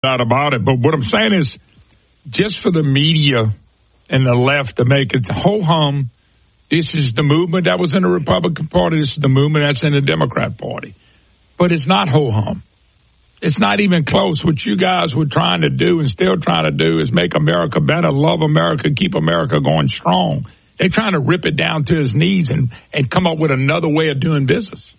doubt about it. But what I'm saying is, just for the media and the left to make it ho-hum, this is the movement that was in the Republican Party. This is the movement that's in the Democrat Party. But it's not ho-hum. It's not even close. What you guys were trying to do and still trying to do is make America better, love America, keep America going strong. They're trying to rip it down to its knees and come up with another way of doing business.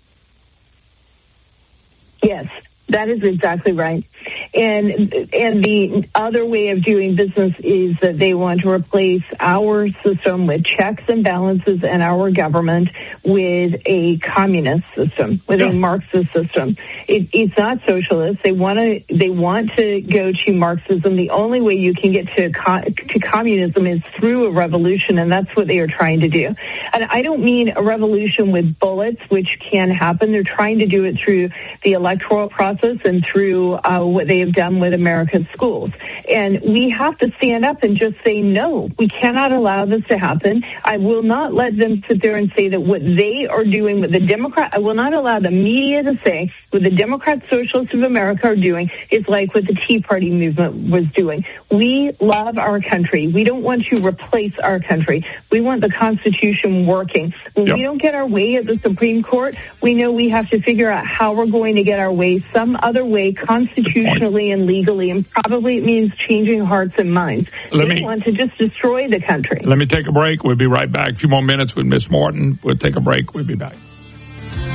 Yes, that is exactly right. And the other way of doing business is that they want to replace our system with checks and balances and our government with a communist system, with a Marxist system. It's not socialist. They want to go to Marxism. The only way you can get to communism is through a revolution, and that's what they are trying to do. And I don't mean a revolution with bullets, which can happen. They're trying to do it through the electoral process and through what they have done with America's schools. And we have to stand up and just say, no, we cannot allow this to happen. I will not let them sit there and say that what they are doing with the Democrat, I will not allow the media to say what the Democrat Socialists of America are doing is like what the Tea Party movement was doing. We love our country. We don't want to replace our country. We want the Constitution working. When we don't get our way at the Supreme Court, we know we have to figure out how we're going to get our way some other way constitutionally and legally, and probably it means changing hearts and minds. They want to just destroy the country. Let me take a break. We'll be right back. A few more minutes with Ms. Morton. We'll take a break. We'll be back.